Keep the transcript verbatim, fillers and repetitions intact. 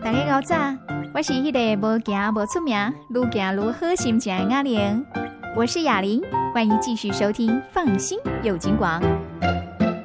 大家好早，我是迄个无行无出名，愈行愈好心情的雅玲，我是雅玲，欢迎继续收听《放心有金广》。